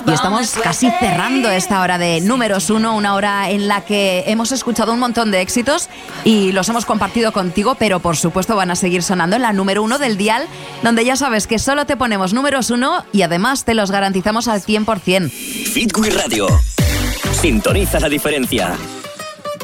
Y estamos casi cerrando esta hora de Números 1, una hora en la que hemos escuchado un montón de éxitos y los hemos compartido contigo, pero por supuesto van a seguir sonando en la número 1 del dial, donde ya sabes que solo te ponemos números 1 y además te los garantizamos al 100%. Fit Wii Radio. Sintoniza la diferencia.